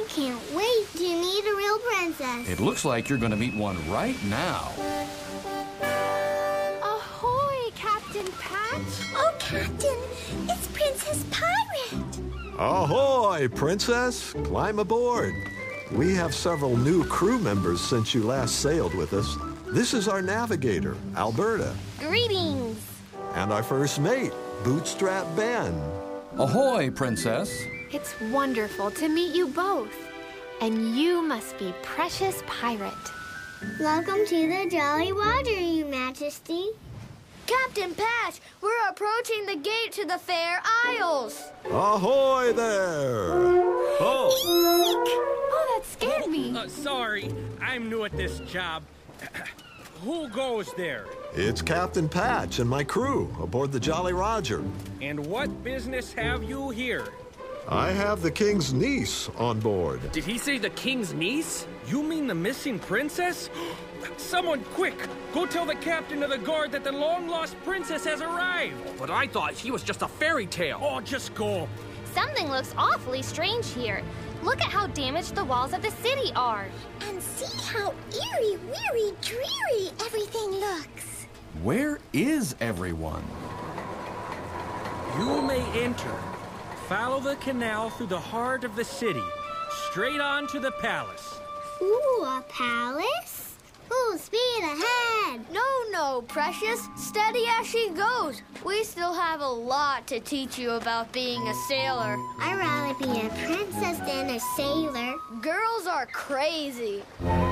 can't wait to meet a real princess. It looks like you're going to meet one right now. Ahoy, Captain Patch! Oh, Captain, it's Princess Pirate. Ahoy, Princess! Climb aboard. We have several new crew members since you last sailed with us. This is our navigator, Alberta. Greetings. And our first mate, Bootstrap Ben. Ahoy, Princess. It's wonderful to meet you both. And you must be Precious Pirate. Welcome to the Jolly Roger, Your Majesty. Captain Patch, we're approaching the gate to the Fair Isles. Ahoy there! Oh, Oh, that scared me. Sorry, I'm new at this job. Who goes there? it's Captain Patch and my crew aboard the Jolly Roger. And what business have you here? I have the King's niece on board. Did he say the king's niece? You mean the missing princess? Someone quick! Go tell the captain of the guard that the long-lost princess has arrived! But I thought she was just a fairy tale. Oh, just go! Something looks awfully strange here. Look at how damaged the walls of the city are. And see how eerie, weary, dreary everything looks. Where is everyone? You may enter. Follow the canal through the heart of the city, straight on to the palace. Ooh, a palace? Full speed ahead. No, Precious. Steady as she goes. We still have a lot to teach you about being a sailor. I'd rather be a princess than a sailor. Girls are crazy.